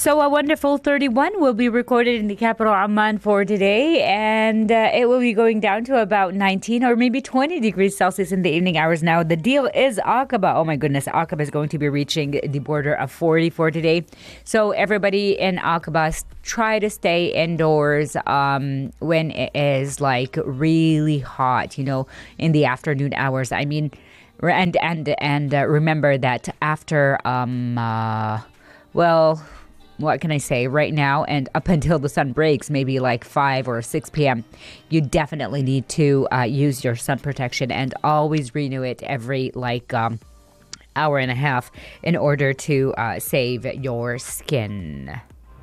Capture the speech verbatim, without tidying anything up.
So a wonderful thirty-one will be recorded in the capital Amman for today, and uh, it will be going down to about nineteen or maybe twenty degrees Celsius in the evening hours. Now, the deal is Aqaba. Oh my goodness, Aqaba is going to be reaching the border of forty for today. So everybody in Aqaba, try to stay indoors um, when it is like really hot, you know, in the afternoon hours. I mean, and and and uh, remember that after um uh, well. What can I say right now and up until the sun breaks, maybe like five or six p.m., you definitely need to uh, use your sun protection and always renew it every like um, hour and a half in order to uh, save your skin.